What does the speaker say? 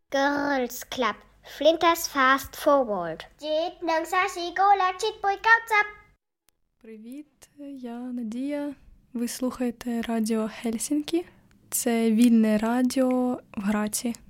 Girls Club, Flinters Fast Forward. Привіт, я Надія. Ви слухаєте радіо Хельсінкі. Це вільне радіо в Граці.